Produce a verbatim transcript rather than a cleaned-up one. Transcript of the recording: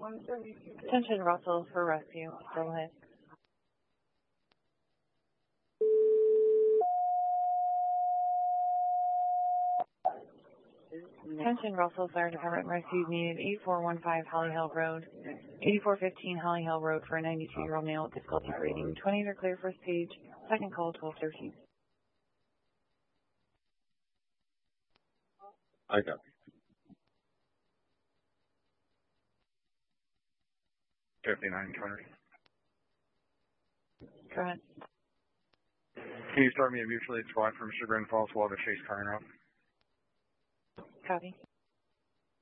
Attention Russell for rescue. Go ahead. Attention Russell Fire Department rescue needed eighty-four fifteen Holly Hill Road, eighty-four fifteen Holly Hill Road for a ninety-two-year-old male with difficulty breathing. twenty to clear first page. Second call twelve thirteen. I got fifty-nine twenty. Go ahead. Can you start me a mutually squad from Chagrin Falls while the chase car out? Copy.